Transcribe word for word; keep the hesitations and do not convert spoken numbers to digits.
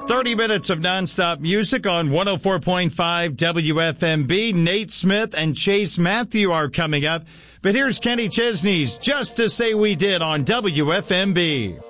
thirty minutes of nonstop music on one oh four point five W F M B. Nate Smith and Chase Matthew are coming up. But here's Kenny Chesney's Just to Say We Did on W F M B.